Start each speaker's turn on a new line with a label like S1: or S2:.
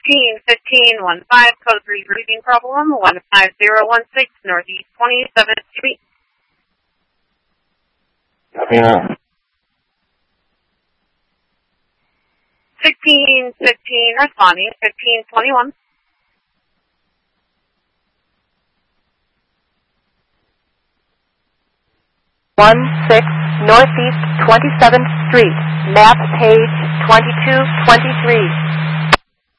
S1: 161515, code 3 breathing problem, 15016 Northeast 27th Street.
S2: Copy now.
S1: 1615 responding, 1521.
S3: 16 Northeast 27th Street, map page 2223.